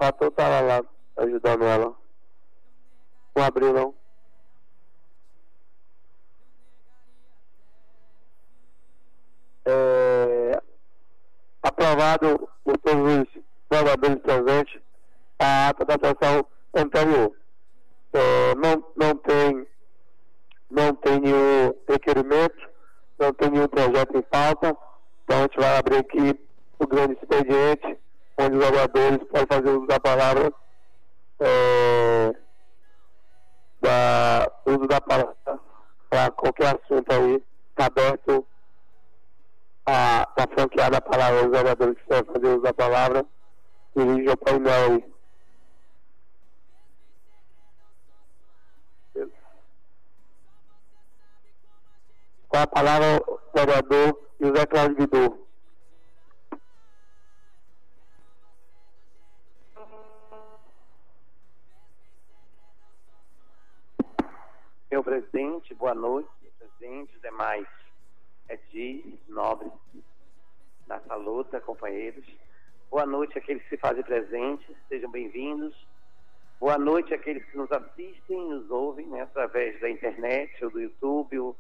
patrão estava lá ajudando ela. Não abriu, não. Aprovado por todos os moradores presentes a ata da sessão anterior. Não tem nenhum requerimento, não tem nenhum projeto em pauta, então a gente vai abrir aqui o grande expediente, onde os vereadores podem fazer uso da palavra, uso da palavra para qualquer assunto aí, está aberto, está franqueada a palavra aos vereadores que querem fazer uso da palavra, dirige o painel aí. Com a palavra o vereador José Cláudio Bidu. Senhor presidente, boa noite, senhor presidente, os demais edis, nobres dessa luta, companheiros. Boa noite àqueles que se fazem presentes, sejam bem-vindos. Boa noite àqueles que nos assistem, nos ouvem, né, através da internet, ou do YouTube, ou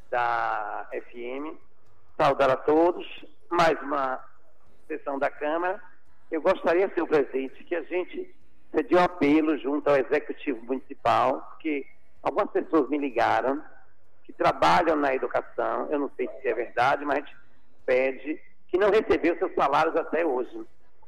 da FM. Saudar a todos, mais uma sessão da Câmara. Eu gostaria, senhor presidente, que a gente cedeu um apelo junto ao Executivo Municipal, porque algumas pessoas me ligaram que trabalham na educação, eu não sei se é verdade, mas a gente pede que não recebeu seus salários até hoje.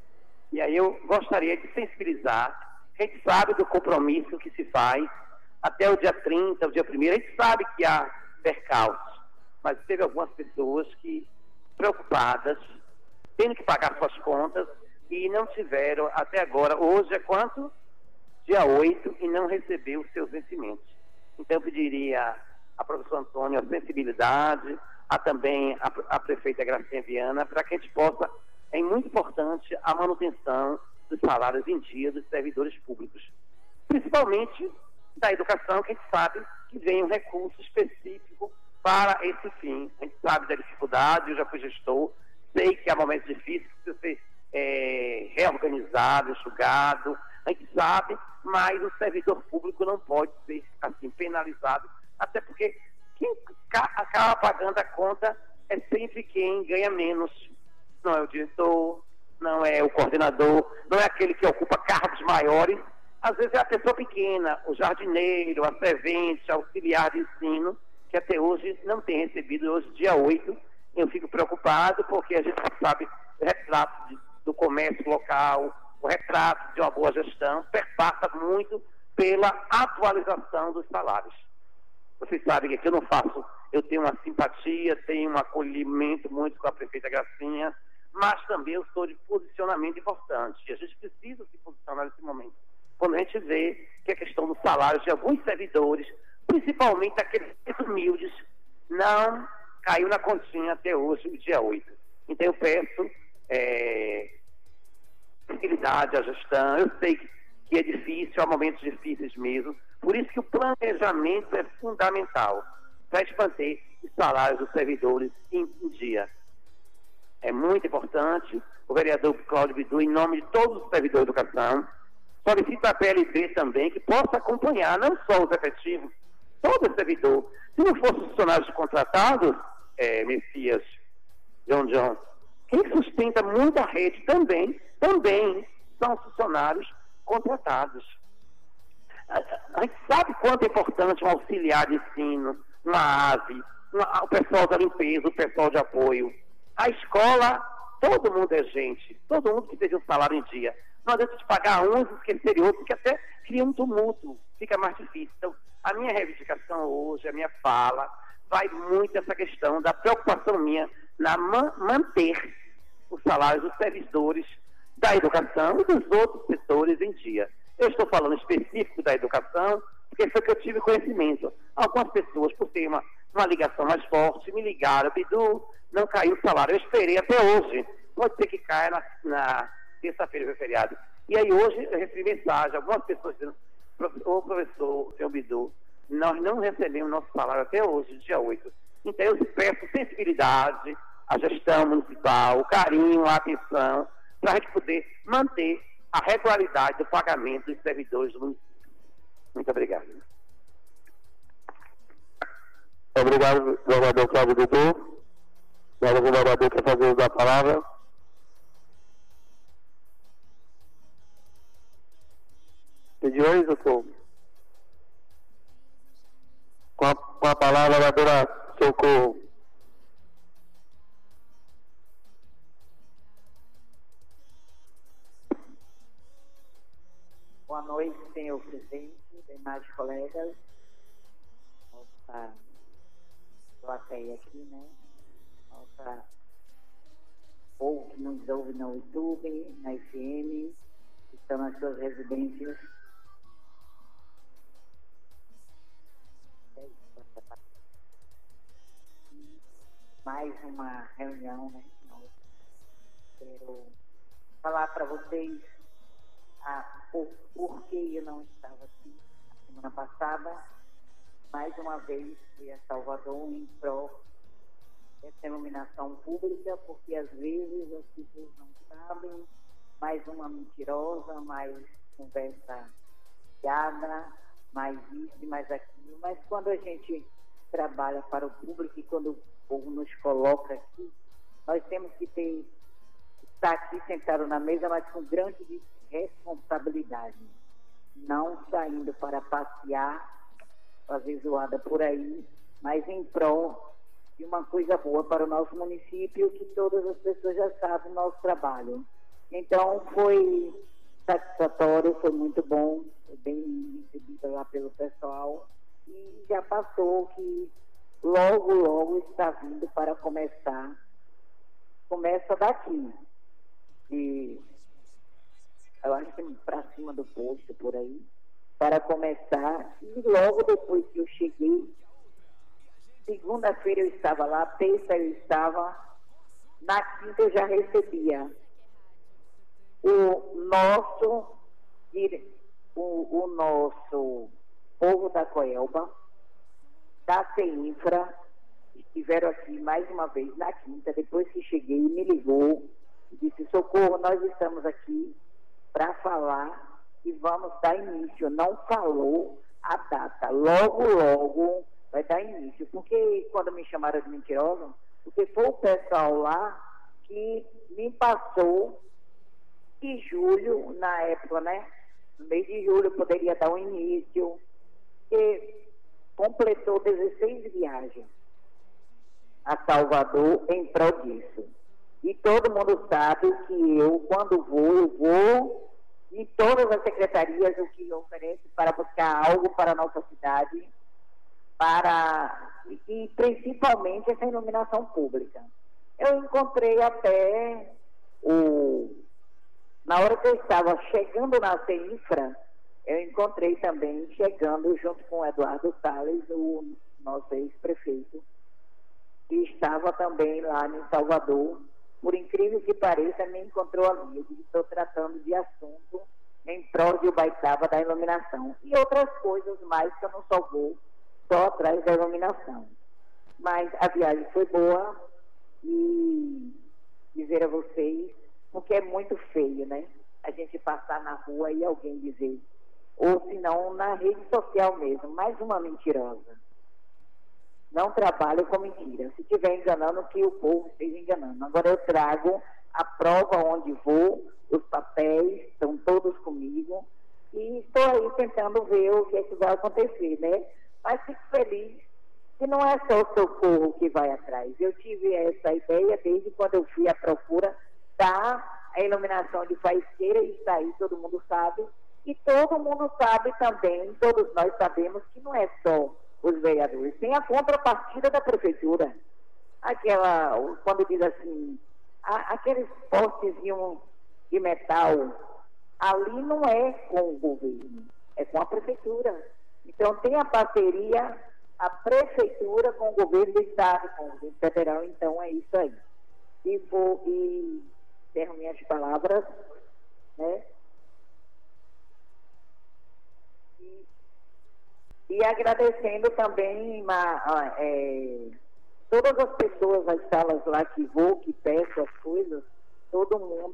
E aí eu gostaria de sensibilizar, a gente sabe do compromisso que se faz até o dia 30, o dia 1º, a gente sabe que há percalços, mas teve algumas pessoas que, preocupadas, tendo que pagar suas contas e não tiveram até agora. Hoje é quanto? Dia 8, e não recebeu os seus vencimentos. Então eu pediria a professor Antônio a sensibilidade, também a prefeita Gracinha Viana, para que a gente possa, é muito importante a manutenção dos salários em dia dos servidores públicos, principalmente da educação, que a gente sabe que vem um recurso específico para esse fim. A gente sabe da dificuldade, eu já fui gestor, sei que há momentos difíceis, que precisa ser reorganizado, enxugado, a gente sabe, mas o servidor público não pode ser assim penalizado, até porque quem acaba pagando a conta é sempre quem ganha menos. Não é o diretor, não é o coordenador, não é aquele que ocupa cargos maiores. Às vezes é a pessoa pequena, o jardineiro, a servente, auxiliar de ensino, que até hoje não tem recebido. Hoje, dia 8, eu fico preocupado, porque a gente sabe o retrato do comércio local, o retrato de uma boa gestão perpassa muito pela atualização dos salários. Vocês sabem que aqui eu não faço, eu tenho uma simpatia, tenho um acolhimento muito com a prefeita Gracinha, mas também eu sou de posicionamento importante. E a gente precisa se posicionar nesse momento. Quando a gente vê que a questão dos salários de alguns servidores, principalmente aqueles humildes, não caiu na continha até hoje, o dia 8. Então eu peço tranquilidade à gestão. Eu sei que é difícil, há momentos difíceis mesmo, por isso que o planejamento é fundamental para a gente manter os salários dos servidores em dia. É muito importante. O vereador Cláudio Bidu, em nome de todos os servidores de educação, solicita a PLB também que possa acompanhar não só os efetivos, todo servidor. Se não fossem funcionários contratados, Messias, John, quem sustenta muita rede também são funcionários contratados. A gente sabe quanto é importante um auxiliar de ensino, uma ASE, o pessoal da limpeza, o pessoal de apoio. A escola, todo mundo é gente, todo mundo que teve um salário em dia. Não adianta de pagar uns e esquecer outros, que até cria um tumulto, fica mais difícil. Então, a minha reivindicação hoje, a minha fala, vai muito essa questão da preocupação minha na manter os salários dos servidores da educação e dos outros setores em dia. Eu estou falando específico da educação, porque foi que eu tive conhecimento. Algumas pessoas, por ter uma ligação mais forte, me ligaram: Bidu, não caiu o salário. Eu esperei até hoje. Pode ser que caia na terça-feira, foi feriado. E aí hoje eu recebi mensagem, algumas pessoas dizendo: ô professor, senhor Bidu, nós não recebemos nosso salário até hoje, dia 8. Então eu peço sensibilidade à gestão municipal, o carinho, a atenção, para a gente poder manter a regularidade do pagamento dos servidores do município. Muito obrigado. Obrigado, governador Cláudio Dudu. Agora o governador quer fazer uso da palavra. Pediu aí, doutor? Com a palavra, a vereadora Socorro. Boa noite, senhor presidente, demais colegas. Nossa plateia aqui, né? Nossa povo que nos ouve no YouTube, na FM, que estão nas suas residências. Mais uma reunião, né? Quero falar para vocês por que eu não estava aqui na semana passada. Mais uma vez fui a Salvador em prol dessa iluminação pública, porque às vezes as pessoas não sabem, mais uma mentirosa, mais conversa fiada, mais isso e mais aquilo. Mas quando a gente trabalha para o público e quando o povo nos coloca aqui, nós temos que estar aqui sentado na mesa, mas com grande responsabilidade, não saindo para passear, fazer zoada por aí, mas em prol de uma coisa boa para o nosso município, que todas as pessoas já sabem o nosso trabalho. Então foi satisfatório, foi muito bom, foi bem recebido lá pelo pessoal e já passou que logo está vindo para começa daqui, e eu acho que para cima do posto por aí, para começar, e logo depois que eu cheguei, segunda-feira eu estava lá, terça eu estava, na quinta eu já recebia o nosso povo da Coelba, da CEINFRA, estiveram aqui mais uma vez na quinta, depois que cheguei, me ligou e disse: Socorro, nós estamos aqui para falar e vamos dar início. Não falou a data, logo vai dar início. Porque quando me chamaram de mentirosa, porque foi o pessoal lá que me passou de julho, na época, né? No mês de julho poderia dar um início, e completou 16 viagens a Salvador em prol disso. E todo mundo sabe que eu, quando eu vou em todas as secretarias, o que oferece para buscar algo para a nossa cidade, e principalmente essa iluminação pública. Eu encontrei até na hora que eu estava chegando na CEINFRA, eu encontrei também, chegando junto com o Eduardo Salles, o nosso ex-prefeito, que estava também lá em Salvador. Por incrível que pareça, me encontrou ali. Eu estou tratando de assunto em prol de Ubaitaba da iluminação. E outras coisas mais que eu não só vou só atrás da iluminação. Mas a viagem foi boa, e dizer a vocês, porque é muito feio, né? A gente passar na rua e alguém dizer, ou se não na rede social mesmo, mais uma mentirosa. Não trabalho com mentira. Se estiver enganando, que o povo esteja enganando. Agora eu trago a prova onde vou, os papéis estão todos comigo, e estou aí tentando ver o que é que vai acontecer, né? Mas fico feliz que não é só o Socorro que vai atrás. Eu tive essa ideia desde quando eu fui à procura da iluminação de Faisqueira, e está aí, todo mundo sabe, e todo mundo sabe também, todos nós sabemos que não é só os vereadores, tem a contrapartida da prefeitura. Quando diz assim, aqueles postezinhos de metal, ali não é com o governo, é com a prefeitura. Então tem a parceria, a prefeitura com o governo do estado, com o governo federal. Então é isso aí. E encerro minhas palavras, né? E agradecendo também todas as pessoas das salas lá que vou, que peço as coisas, todo mundo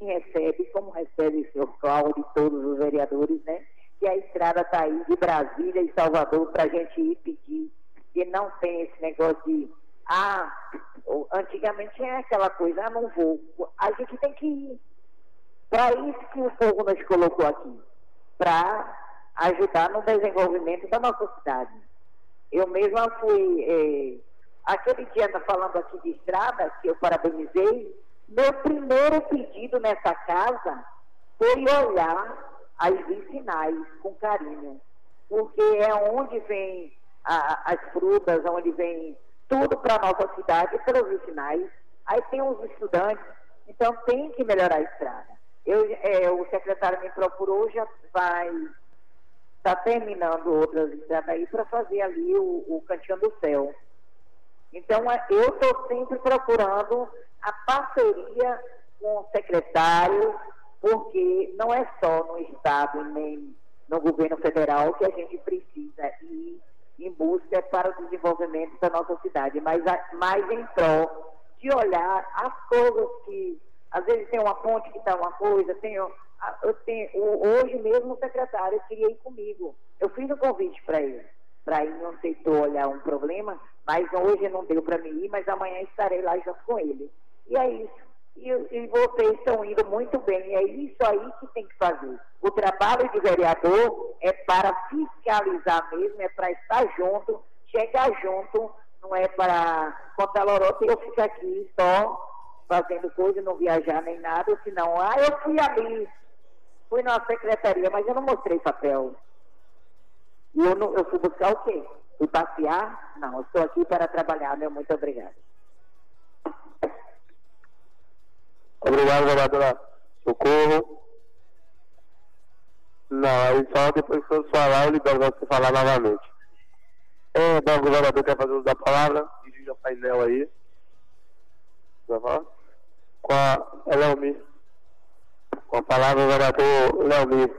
me recebe, como recebe o senhor Cláudio e todos os vereadores, né? Que a estrada está aí de Brasília e Salvador para a gente ir pedir, que não tem esse negócio de, antigamente é aquela coisa, não vou. A gente tem que ir. Para isso que o povo nos colocou aqui, para ajudar no desenvolvimento da nossa cidade. Eu mesma fui, aquele dia falando aqui de estrada, que eu parabenizei, meu primeiro pedido nessa casa foi olhar as vicinais com carinho, porque é onde vem as frutas, onde vem tudo para a nossa cidade, pelos vicinais. Aí tem os estudantes, então tem que melhorar a estrada. O secretário me procurou, já está terminando outras estradas aí para fazer ali o Cantinho do Céu. Então, eu estou sempre procurando a parceria com o secretário, porque não é só no Estado nem no governo federal que a gente precisa ir em busca para o desenvolvimento da nossa cidade, mas mais em prol de olhar as coisas que, às vezes tem uma ponte que está uma coisa, hoje mesmo o secretário queria ir comigo. Eu fiz um convite para ele, não aceitou olhar um problema, mas hoje não deu para mim ir, mas amanhã estarei lá junto com ele. E é isso. E vocês estão indo muito bem, é isso aí que tem que fazer. O trabalho de vereador é para fiscalizar mesmo, é para estar junto, chegar junto, não é para contar lorota e eu ficar aqui só fazendo coisa, não viajar nem nada, senão, eu fui ali, fui na secretaria, mas eu não mostrei papel. E eu fui buscar o quê? Fui passear? Não, eu estou aqui para trabalhar, meu muito obrigado. Obrigado, vereadora Socorro. Não, aí só depois que eu falar, eu libero você falar novamente. O governador quer fazer uso da palavra, dirige o painel aí. Vai falar? Com a Leomir. Com a palavra, o vereador Leomir.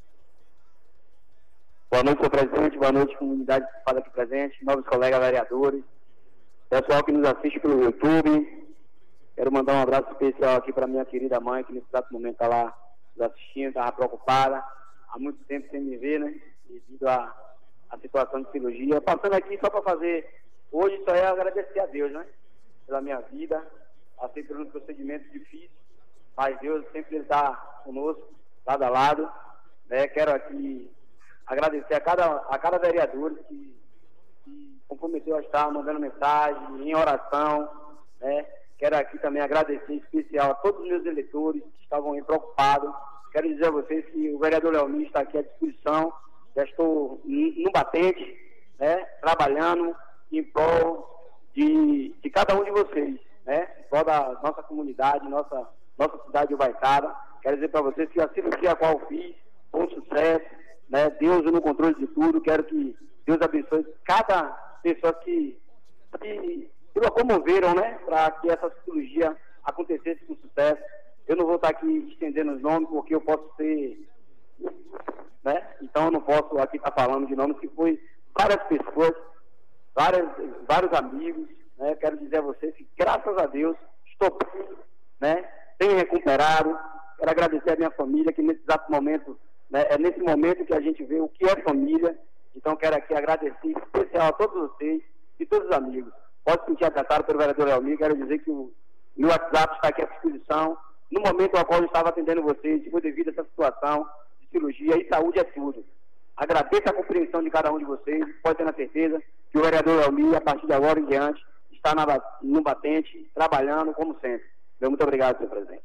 Boa noite, senhor presidente. Boa noite, comunidade que fala aqui presente, novos colegas vereadores, pessoal que nos assiste pelo YouTube. Quero mandar um abraço especial aqui para minha querida mãe, que nesse exato momento está lá nos assistindo, estava preocupada. Há muito tempo sem me ver, né? Devido à situação de cirurgia. Passando aqui só para fazer, hoje só é agradecer a Deus, né? Pela minha vida. Passei por um procedimento difícil, mas Deus sempre está conosco, lado a lado. Né? Quero aqui agradecer a cada vereador que comprometeu a estar mandando mensagem, em oração, né? Quero aqui também agradecer em especial a todos os meus eleitores que estavam aí preocupados. Quero dizer a vocês que o vereador Leomir está aqui à disposição. Já estou no batente, né, trabalhando em prol de cada um de vocês, né, em prol da nossa comunidade, nossa cidade de Ubaitaba. Quero dizer para vocês que a cirurgia a qual fiz foi um sucesso, né, Deus no controle de tudo. Quero que Deus abençoe cada pessoa que se locomoveram, né, para que essa cirurgia acontecesse com sucesso. Eu não vou estar aqui estendendo os nomes, porque eu posso ser, né, então eu não posso aqui estar falando de nomes, que foi várias pessoas, vários amigos, né. Quero dizer a vocês que, graças a Deus, estou bem, né, bem recuperado. Quero agradecer a minha família, que nesse exato momento, né, é nesse momento que a gente vê o que é família. Então quero aqui agradecer em especial a todos vocês e todos os amigos. Pode sentir atentado pelo vereador Leomir. Quero dizer que o meu WhatsApp está aqui à disposição. No momento no qual eu estava atendendo vocês, foi devido a essa situação de cirurgia, e saúde é tudo. Agradeço a compreensão de cada um de vocês. Pode ter na certeza que o vereador Leomir, a partir de agora em diante, está no batente, trabalhando como sempre. Muito obrigado, senhor presidente.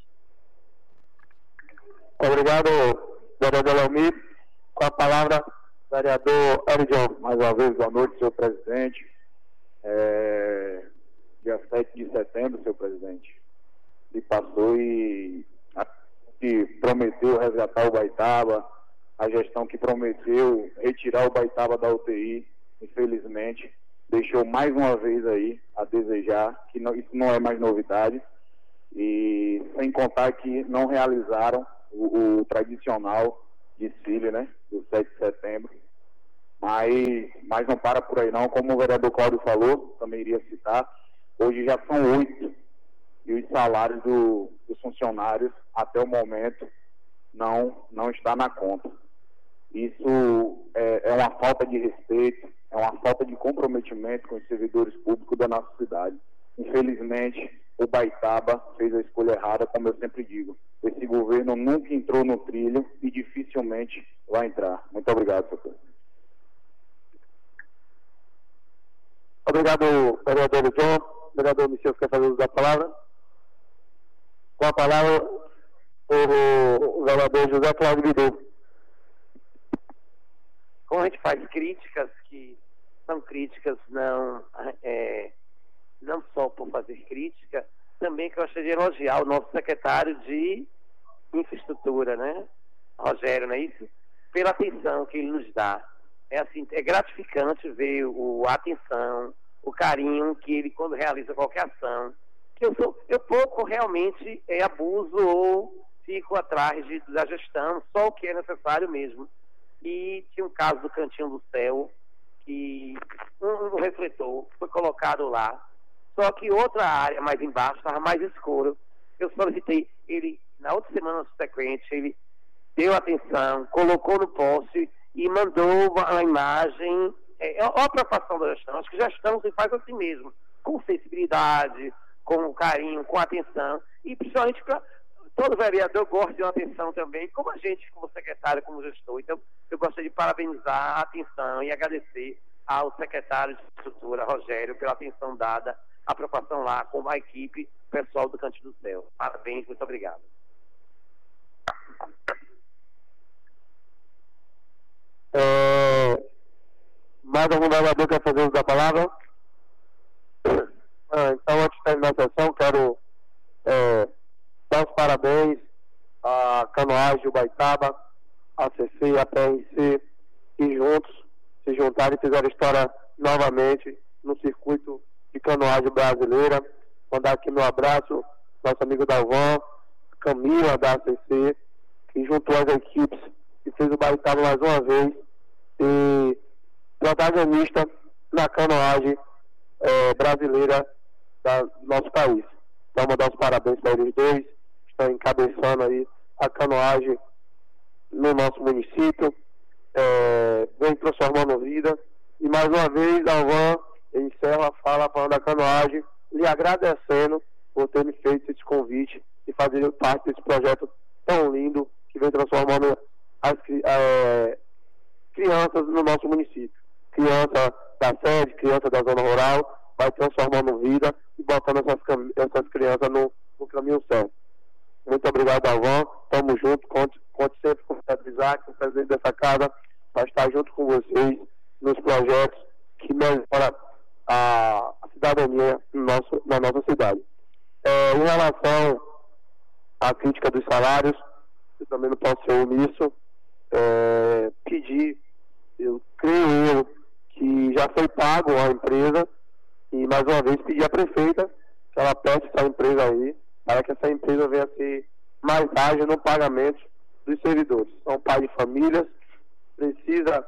Obrigado, vereador Leomir. Com a palavra, vereador Eridion. Mais uma vez, boa noite, senhor presidente. Dia 7 de setembro, senhor presidente, e passou que prometeu resgatar o Ubaitaba, a gestão que prometeu retirar o Ubaitaba da UTI, infelizmente, deixou mais uma vez aí a desejar, que não, isso não é mais novidade, e sem contar que não realizaram o tradicional desfile, né, do 7 de setembro. Mas não para por aí não, como o vereador Cláudio falou, também iria citar, hoje já são e os salários dos funcionários, até o momento, não está na conta. Isso é uma falta de respeito, é uma falta de comprometimento com os servidores públicos da nossa cidade. Infelizmente, o Baitaba fez a escolha errada, como eu sempre digo. Esse governo nunca entrou no trilho e dificilmente vai entrar. Muito obrigado, senhor presidente. Obrigado, vereador João. Vereador Michel, quer fazer uso da palavra? Com a palavra, o vereador José Cláudio Bidu. Como a gente faz críticas que são críticas não só por fazer crítica, também que eu gostaria de elogiar o nosso secretário de infraestrutura, né? Rogério, não é isso? Pela atenção que ele nos dá. É gratificante ver a atenção, o carinho que ele, quando realiza qualquer ação, eu pouco realmente abuso ou fico atrás da gestão, só o que é necessário mesmo. E tinha um caso do Cantinho do Céu, que um refletor foi colocado lá, só que outra área mais embaixo estava mais escuro. Eu solicitei ele, na outra semana subsequente, ele deu atenção, colocou no poste e mandou uma imagem. A preocupação da gestão, acho que gestão se faz assim mesmo, com sensibilidade, com carinho, com atenção, e principalmente para todo vereador gosta de uma atenção também, como a gente, como secretário, como gestor. Então, eu gostaria de parabenizar a atenção e agradecer ao secretário de Infraestrutura, Rogério, pela atenção dada à preocupação lá com a equipe pessoal do Cantinho do Céu. Parabéns, muito obrigado. Mais algum vereador quer fazer uso da palavra? Então, antes de terminar a sessão, quero dar os parabéns à Canoagem, o Baitaba, a CC, a PRC, que juntos se juntaram e fizeram história novamente no circuito de canoagem brasileira. Mandar aqui meu abraço, nosso amigo Dalvan, Camila da ACC, que juntou as equipes e fez o Baitaba mais uma vez e protagonista na canoagem brasileira do nosso país. Então, mandar os parabéns para eles dois, que estão encabeçando aí a canoagem no nosso município, vem transformando vida. E mais uma vez, Dalvan, eu encerro a fala falando da canoagem, lhe agradecendo por ter me feito esse convite e fazer parte desse projeto tão lindo que vem transformando as crianças no nosso município. Criança da sede, criança da zona rural, vai transformando vida e botando essas crianças no caminho certo. Muito obrigado, Dalvan. Tamo junto. Conte sempre com o Pedro Isaac, o presidente dessa casa, para estar junto com vocês nos projetos que melhoram a cidadania na nossa cidade. Em relação à crítica dos salários, eu também não posso ser omisso. Pedir, eu creio que já foi pago a empresa, e mais uma vez pedir à prefeita que ela peça essa empresa aí, para que essa empresa venha a ser mais ágil no pagamento dos servidores. São pais de famílias, precisa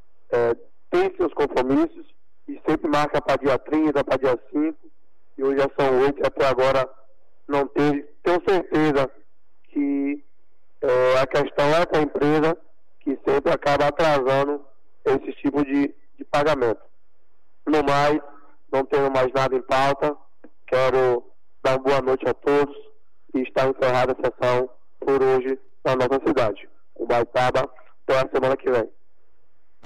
ter seus compromissos e sempre marca para dia 30, para dia 5, e hoje já são 8 e até agora não teve. Tenho certeza que a questão é com a empresa, que sempre acaba atrasando esse tipo de pagamento. No mais, não tenho mais nada em pauta. Quero dar uma boa noite a todos e está encerrada a sessão por hoje na nossa cidade. O Baitaba até a semana que vem.